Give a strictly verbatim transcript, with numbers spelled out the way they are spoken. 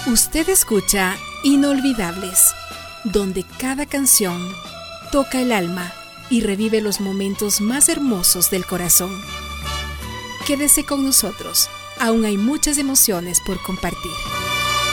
Usted escucha Inolvidables, donde cada canción toca el alma y revive los momentos más hermosos del corazón. Quédese con nosotros, aún hay muchas emociones por compartir.